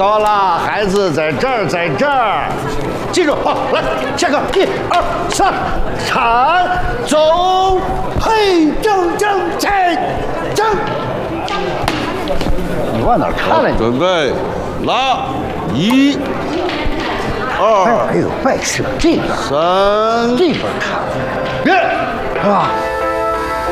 好了，孩子，在这儿，在这儿，记住，好，来，下课，1、2、3，铲，走，嘿，正，正。你往哪儿看了？ 准备，拉，1、2， 哎呦，外侧这边， 3， 这边看，别，是吧？